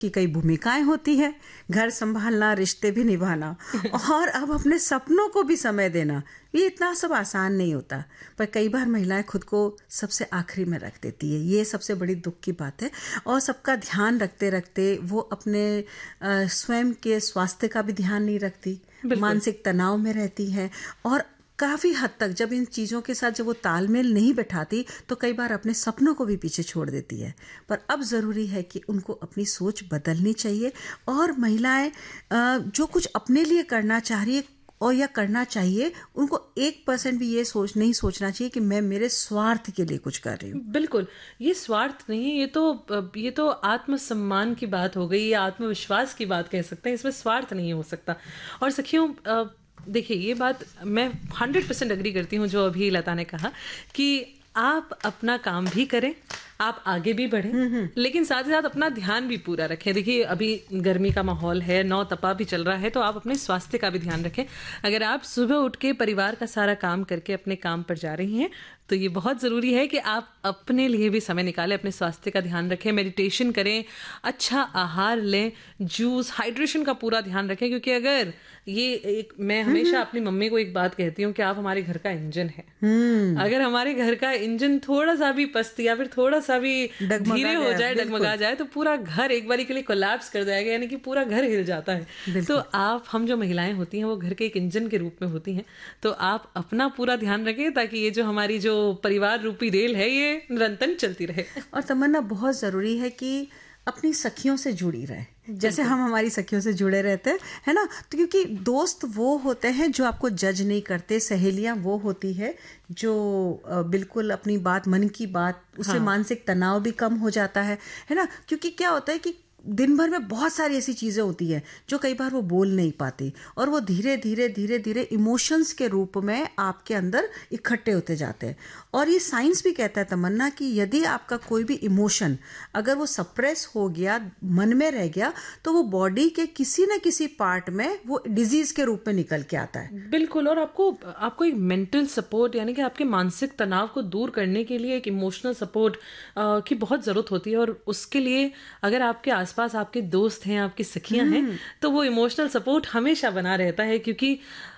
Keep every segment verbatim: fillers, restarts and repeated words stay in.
की कई भूमिकाएं होती है, घर संभालना, रिश्ते भी निभाना और अब अपने सपनों को भी समय देना, ये इतना सब आसान नहीं होता। पर कई बार महिलाएं खुद को सबसे आखिरी में रख देती है, ये सबसे बड़ी दुख की बात है। और सबका ध्यान रखते रखते वो अपने अ, स्वयं के स्वास्थ्य का भी ध्यान नहीं रखती, मानसिक तनाव में रहती है और काफी हद तक जब इन चीजों के साथ जब वो तालमेल नहीं बैठाती तो कई बार अपने सपनों को भी पीछे छोड़ देती है। पर अब जरूरी है कि उनको अपनी सोच बदलनी चाहिए और महिलाएं अ, जो कुछ अपने लिए करना चाह रही है और या करना चाहिए, उनको एक परसेंट भी ये सोच नहीं सोचना चाहिए कि मैं मेरे स्वार्थ के लिए कुछ कर रही हूँ। बिल्कुल, ये स्वार्थ नहीं है, ये तो ये तो आत्मसम्मान की बात हो गई, ये आत्मविश्वास की बात कह सकते हैं, इसमें स्वार्थ नहीं हो सकता। और सखियों, देखिए ये बात मैं हंड्रेड परसेंट अग्री करती हूँ जो अभी लता ने कहा कि आप अपना काम भी करें, आप आगे भी बढ़ें, लेकिन साथ ही साथ अपना ध्यान भी पूरा रखें। देखिए अभी गर्मी का माहौल है, नौ तपा भी चल रहा है, तो आप अपने स्वास्थ्य का भी ध्यान रखें। अगर आप सुबह उठ के परिवार का सारा काम करके अपने काम पर जा रही हैं तो ये बहुत ज़रूरी है कि आप अपने लिए भी समय निकालें, अपने स्वास्थ्य का ध्यान रखें, मेडिटेशन करें, अच्छा आहार लें, जूस, हाइड्रेशन का पूरा ध्यान रखें। क्योंकि अगर ये एक, मैं हमेशा अपनी मम्मी को एक बात कहती हूँ कि आप हमारे घर का इंजन है। अगर हमारे घर का इंजन थोड़ा सा भी पस्त या फिर थोड़ा सा भी धीरे हो जाए, डगमगा जाए, तो पूरा घर एक बारी के लिए कोलैप्स कर जाएगा, यानी कि पूरा घर हिल जाता है। तो आप, हम जो महिलाएं होती हैं वो घर के एक इंजन के रूप में होती हैं, तो आप अपना पूरा ध्यान रखें ताकि ये जो हमारी जो परिवार रूपी रेल है ये निरंतर चलती रहे। और तमन्ना, बहुत जरूरी है कि अपनी सखियों से जुड़ी रहे, जैसे हम हमारी सखियों से जुड़े रहते हैं, है ना। तो क्योंकि दोस्त वो होते हैं जो आपको जज नहीं करते, सहेलियां वो होती है जो बिल्कुल अपनी बात, मन की बात, उससे हाँ। मानसिक तनाव भी कम हो जाता है, है ना। क्योंकि क्या होता है कि दिन भर में बहुत सारी ऐसी चीजें होती हैं जो कई बार वो बोल नहीं पाती और वो धीरे धीरे धीरे धीरे इमोशंस के रूप में आपके अंदर इकट्ठे होते जाते हैं। और ये साइंस भी कहता है तमन्ना कि यदि आपका कोई भी इमोशन अगर वो सप्रेस हो गया, मन में रह गया, तो वो बॉडी के किसी न किसी पार्ट में वो डिजीज के रूप में निकल के आता है। बिल्कुल। और आपको आपको एक मेंटल सपोर्ट, यानी कि आपके मानसिक तनाव को दूर करने के लिए एक इमोशनल सपोर्ट की बहुत जरूरत होती है। और उसके लिए अगर आपके आसपास आपके दोस्त हैं, आपकी सखियां हैं, तो वो इमोशनल सपोर्ट हमेशा बना रहता है। क्योंकि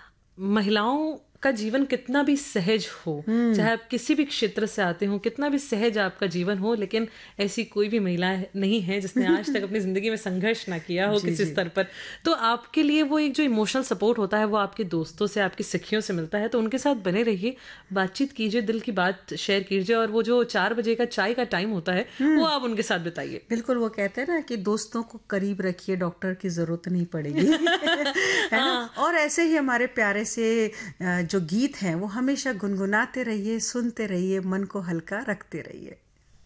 महिलाओं का जीवन कितना भी सहज हो, चाहे आप किसी भी क्षेत्र से आते हो, कितना भी सहज आपका जीवन हो, लेकिन ऐसी कोई भी महिला नहीं है जिसने आज तक अपनी जिंदगी में संघर्ष ना किया हो किसी स्तर पर। तो आपके लिए वो एक जो इमोशनल सपोर्ट होता है वो आपके दोस्तों से, आपकी सखियों से मिलता है। तो उनके साथ बने रहिए, बातचीत कीजिए, दिल की बात शेयर कीजिए, और वो जो चार बजे का चाय का टाइम होता है वो आप उनके साथ बिताइए। बिल्कुल, वो कहते हैं ना कि दोस्तों को करीब रखिए, डॉक्टर की जरूरत नहीं पड़ेगी, है ना। और ऐसे ही हमारे प्यारे से जो गीत हैं वो हमेशा गुनगुनाते रहिए, सुनते रहिए, मन को हल्का रखते रहिए।